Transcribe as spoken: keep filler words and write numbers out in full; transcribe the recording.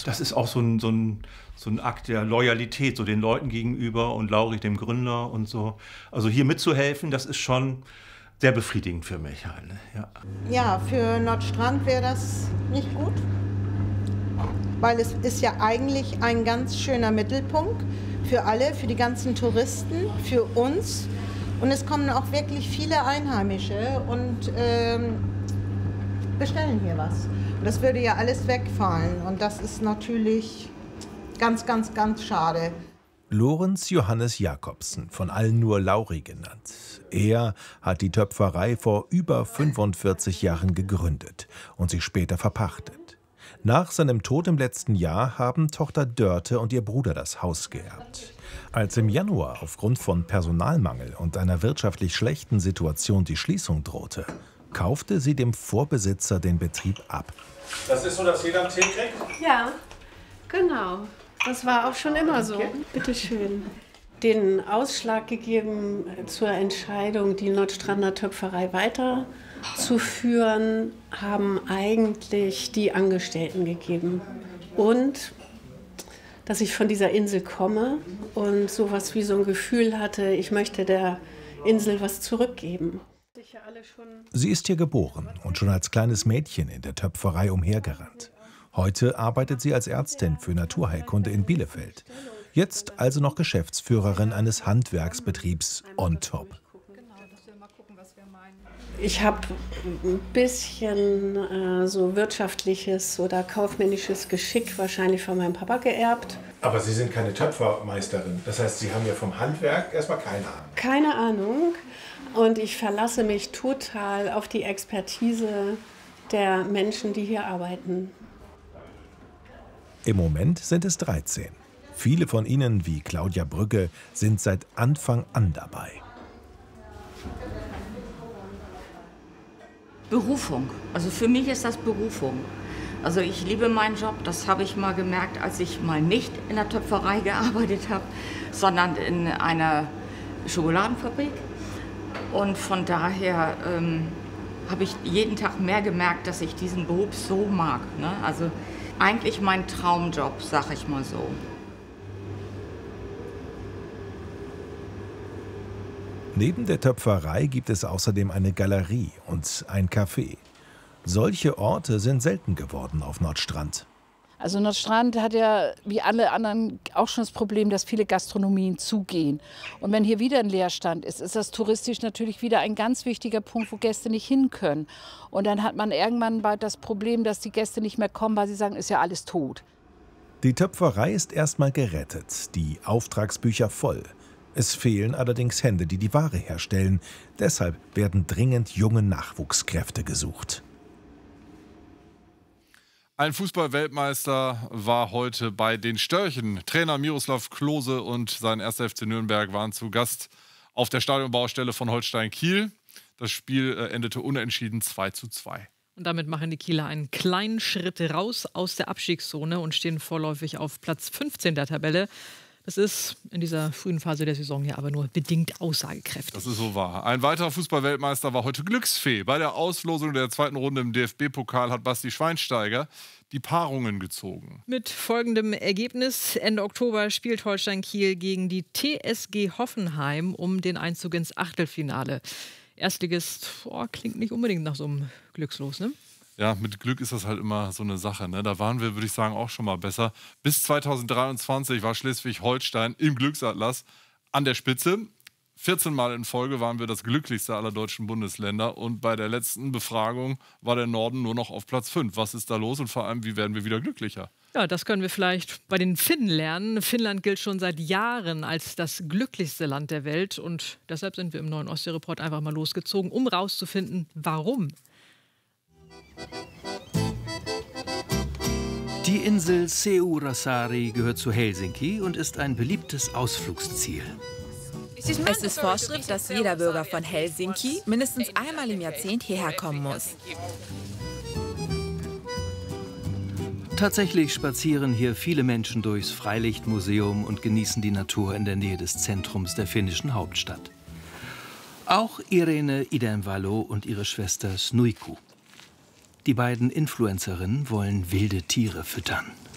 das ist auch so ein, so ein, so ein Akt der Loyalität, so den Leuten gegenüber und Lauri, dem Gründer und so. Also hier mitzuhelfen, das ist schon sehr befriedigend für mich halt, ne? Ja. Ja, für Nordstrand wäre das nicht gut, weil es ist ja eigentlich ein ganz schöner Mittelpunkt für alle, für die ganzen Touristen, für uns. Und es kommen auch wirklich viele Einheimische und ähm, bestellen hier was. Und das würde ja alles wegfallen und das ist natürlich ganz, ganz, ganz schade. Lorenz Johannes Jakobsen, von allen nur Lauri genannt. Er hat die Töpferei vor über fünfundvierzig Jahren gegründet und sie später verpachtet. Nach seinem Tod im letzten Jahr haben Tochter Dörte und ihr Bruder das Haus geerbt. Als im Januar aufgrund von Personalmangel und einer wirtschaftlich schlechten Situation die Schließung drohte, kaufte sie dem Vorbesitzer den Betrieb ab. Das ist so, dass jeder einen Tee kriegt? Ja, genau. Das war auch schon immer so. Bitte schön. Den Ausschlag gegeben zur Entscheidung, die Nordstrander Töpferei weiterzuführen, haben eigentlich die Angestellten gegeben. Und dass ich von dieser Insel komme und sowas wie so ein Gefühl hatte, ich möchte der Insel was zurückgeben. Sie ist hier geboren und schon als kleines Mädchen in der Töpferei umhergerannt. Heute arbeitet sie als Ärztin für Naturheilkunde in Bielefeld. Jetzt also noch Geschäftsführerin eines Handwerksbetriebs on top. Ich habe ein bisschen äh, so wirtschaftliches oder kaufmännisches Geschick wahrscheinlich von meinem Papa geerbt. Aber Sie sind keine Töpfermeisterin. Das heißt, Sie haben ja vom Handwerk erstmal keine Ahnung. Keine Ahnung. Und ich verlasse mich total auf die Expertise der Menschen, die hier arbeiten. Im Moment sind es dreizehn. Viele von ihnen, wie Claudia Brügge, sind seit Anfang an dabei. Berufung. Also für mich ist das Berufung. Also ich liebe meinen Job. Das habe ich mal gemerkt, als ich mal nicht in der Töpferei gearbeitet habe, sondern in einer Schokoladenfabrik. Und von daher ähm, habe ich jeden Tag mehr gemerkt, dass ich diesen Beruf so mag, ne? Also eigentlich mein Traumjob, sag ich mal so. Neben der Töpferei gibt es außerdem eine Galerie und ein Café. Solche Orte sind selten geworden auf Nordstrand. Also Nordstrand hat ja wie alle anderen auch schon das Problem, dass viele Gastronomien zugehen. Und wenn hier wieder ein Leerstand ist, ist das touristisch natürlich wieder ein ganz wichtiger Punkt, wo Gäste nicht hin können. Und dann hat man irgendwann bald das Problem, dass die Gäste nicht mehr kommen, weil sie sagen, ist ja alles tot. Die Töpferei ist erstmal gerettet, die Auftragsbücher voll. Es fehlen allerdings Hände, die die Ware herstellen. Deshalb werden dringend junge Nachwuchskräfte gesucht. Ein Fußball-Weltmeister war heute bei den Störchen. Trainer Miroslav Klose und sein erster F C Nürnberg waren zu Gast auf der Stadionbaustelle von Holstein Kiel. Das Spiel endete unentschieden zwei zu zwei. Und damit machen die Kieler einen kleinen Schritt raus aus der Abstiegszone und stehen vorläufig auf Platz fünfzehn der Tabelle. Das ist in dieser frühen Phase der Saison ja aber nur bedingt aussagekräftig. Das ist so wahr. Ein weiterer Fußball-Weltmeister war heute Glücksfee. Bei der Auslosung der zweiten Runde im D F B-Pokal hat Basti Schweinsteiger die Paarungen gezogen. Mit folgendem Ergebnis: Ende Oktober spielt Holstein Kiel gegen die T S G Hoffenheim um den Einzug ins Achtelfinale. Erstligist, oh, klingt nicht unbedingt nach so einem Glückslos, ne? Ja, mit Glück ist das halt immer so eine Sache, ne? Da waren wir, würde ich sagen, auch schon mal besser. Bis zweitausenddreiundzwanzig war Schleswig-Holstein im Glücksatlas an der Spitze. vierzehn Mal in Folge waren wir das glücklichste aller deutschen Bundesländer. Und bei der letzten Befragung war der Norden nur noch auf Platz fünf. Was ist da los und vor allem, wie werden wir wieder glücklicher? Ja, das können wir vielleicht bei den Finnen lernen. Finnland gilt schon seit Jahren als das glücklichste Land der Welt. Und deshalb sind wir im neuen Ostsee-Report einfach mal losgezogen, um rauszufinden, warum. Die Insel Seurasari gehört zu Helsinki und ist ein beliebtes Ausflugsziel. Es ist Vorschrift, dass jeder Bürger von Helsinki mindestens einmal im Jahrzehnt hierher kommen muss. Tatsächlich spazieren hier viele Menschen durchs Freilichtmuseum und genießen die Natur in der Nähe des Zentrums der finnischen Hauptstadt. Auch Irene Idenvalo und ihre Schwester Snuiku. Die beiden Influencerinnen wollen wilde Tiere füttern.